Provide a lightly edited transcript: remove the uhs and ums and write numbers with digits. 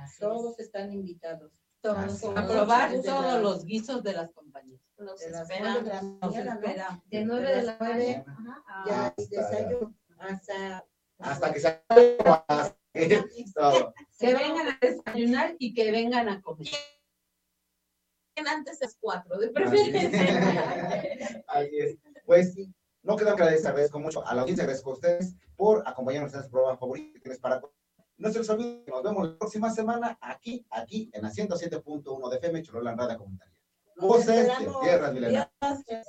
Todos están invitados. Todos. A probar todos los guisos de las compañías. Los esperamos. De 9 de la tarde. Ya hay desayuno. Hasta que se todo. Que vengan a desayunar y que vengan a comer. Antes es 4, de preferencia. Así es. Pues no queda que les agradezco mucho a la audiencia, agradezco a ustedes por acompañarnos en este programa favorito que tienes para. No se les olvide que nos vemos la próxima semana aquí en la 107.1 de FM Cholula Radio Comunitaria. Voces de Tierras Milenarias.